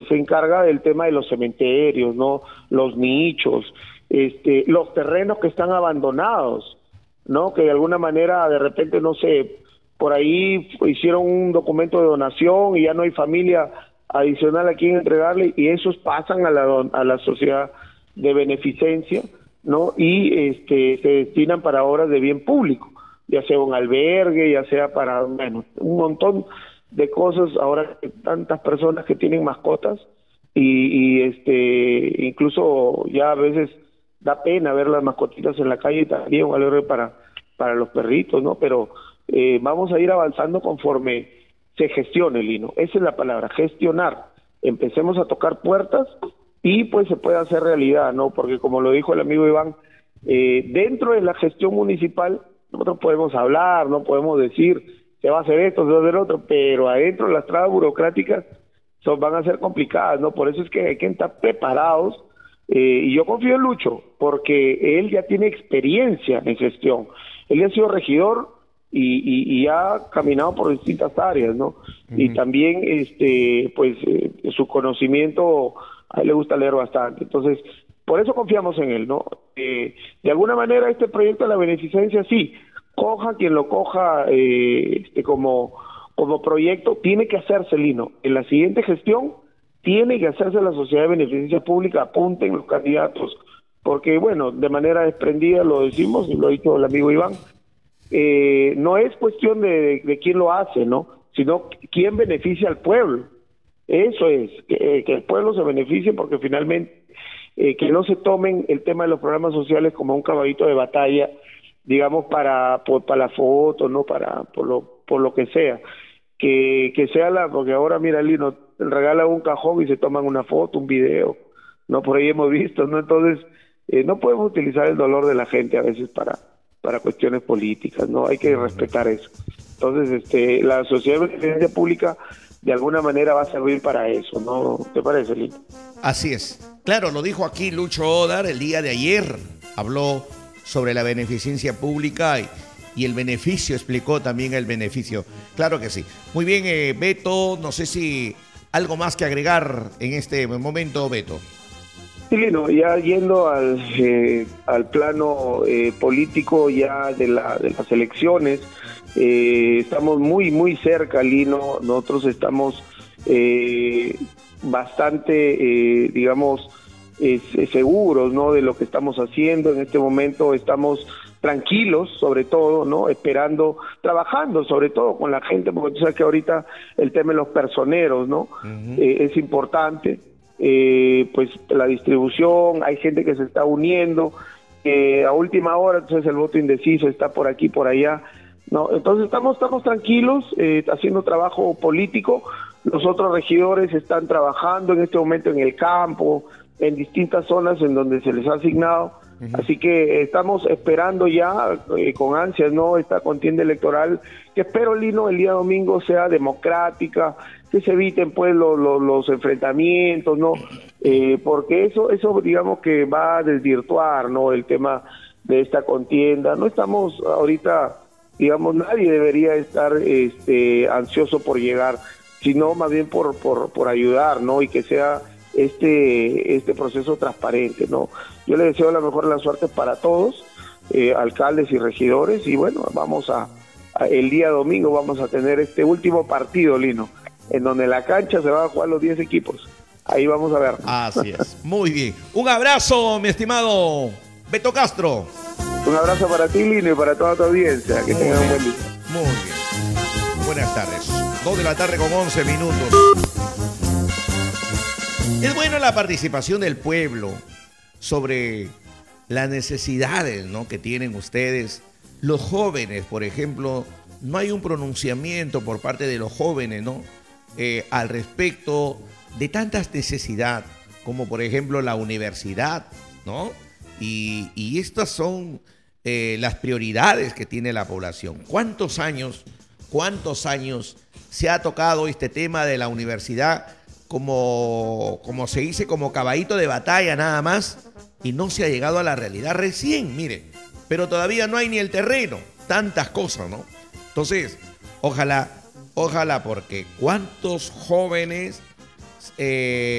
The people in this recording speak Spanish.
se encarga del tema de los cementerios, ¿no? Los nichos, los terrenos que están abandonados, ¿no? Que de alguna manera de repente, no sé, por ahí hicieron un documento de donación y ya no hay familia adicional a quien entregarle, y esos pasan a la sociedad de beneficencia, ¿no? Y se destinan para obras de bien público, ya sea un albergue, ya sea para, bueno, un montón de cosas. Ahora tantas personas que tienen mascotas y incluso ya a veces da pena ver las mascotitas en la calle, también un albergue para los perritos, ¿no? Pero vamos a ir avanzando conforme se gestione, Lino. Esa es la palabra, gestionar. Empecemos a tocar puertas y pues se puede hacer realidad, ¿no? Porque como lo dijo el amigo Iván, dentro de la gestión municipal nosotros podemos hablar, no podemos decir se va a hacer esto, se va a hacer otro, pero adentro las trabas burocráticas van a ser complicadas, ¿no? Por eso es que hay que estar preparados, y yo confío en Lucho, porque él ya tiene experiencia en gestión. Él ya ha sido regidor y ha caminado por distintas áreas, ¿no? Y también, su conocimiento, a él le gusta leer bastante. Entonces, por eso confiamos en él, ¿no? De alguna manera este proyecto de la beneficencia, sí, coja quien lo coja como proyecto, tiene que hacerse, Lino. En la siguiente gestión tiene que hacerse la sociedad de beneficencia pública, apunten los candidatos, porque, bueno, de manera desprendida lo decimos, y lo ha dicho el amigo Iván, no es cuestión de quién lo hace, ¿no? Sino quién beneficia al pueblo. Eso es, que el pueblo se beneficie, porque finalmente que no se tomen el tema de los programas sociales como un caballito de batalla, digamos, para la foto, ¿no? Por lo que sea. Que sea porque ahora, mira, Lino, regalan un cajón y se toman una foto, un video, ¿no? Por ahí hemos visto, ¿no? Entonces, no podemos utilizar el dolor de la gente a veces para cuestiones políticas, ¿no? Hay que respetar eso. Entonces, la sociedad de beneficencia pública de alguna manera va a servir para eso, ¿no? ¿Te parece, Lino? Así es. Claro, lo dijo aquí Lucho Odar el día de ayer. Habló sobre la beneficencia pública y el beneficio, explicó también el beneficio. Claro que sí. Muy bien, Beto, no sé si algo más que agregar en este momento, Beto. Sí, Lino, ya yendo al plano político ya de las elecciones, estamos muy, muy cerca, Lino. Nosotros estamos bastante, seguros, ¿no? De lo que estamos haciendo. En este momento estamos tranquilos, sobre todo, ¿no? Esperando, trabajando sobre todo con la gente, porque tú sabes que ahorita el tema de los personeros, ¿no? Es importante. Pues la distribución, hay gente que se está uniendo, a última hora, entonces el voto indeciso está por aquí, por allá, ¿no? Entonces estamos tranquilos, haciendo trabajo político. Los otros regidores están trabajando en este momento en el campo, en distintas zonas en donde se les ha asignado, así que estamos esperando ya con ansias, ¿no? Esta contienda electoral, que espero, Lino, el día domingo sea democrática, que se eviten pues los enfrentamientos, ¿no? Porque eso digamos que va a desvirtuar, ¿no? El tema de esta contienda. No estamos ahorita, digamos, nadie debería estar ansioso por llegar, sino más bien por ayudar, ¿no? Y que sea este proceso transparente, ¿no? Yo le deseo la mejor de las suertes para todos, alcaldes y regidores, y bueno, el día domingo vamos a tener este último partido, Lino, en donde la cancha se van a jugar los 10 equipos. Ahí vamos a ver. Así es, muy bien. Un abrazo, mi estimado Beto Castro. Un abrazo para ti, Lino, y para toda tu audiencia. Que tengan un buen día. Muy bien. Buenas tardes. 2 de la tarde con 11 minutos. Es buena la participación del pueblo sobre las necesidades, ¿no?, que tienen ustedes. Los jóvenes, por ejemplo, no hay un pronunciamiento por parte de los jóvenes, ¿no?, al respecto de tantas necesidades, como por ejemplo la universidad, ¿no? Y estas son las prioridades que tiene la población. ¿Cuántos años se ha tocado este tema de la universidad como se dice, como caballito de batalla nada más, y no se ha llegado a la realidad recién, mire, pero todavía no hay ni el terreno, tantas cosas, ¿no? Entonces, ojalá, porque cuántos jóvenes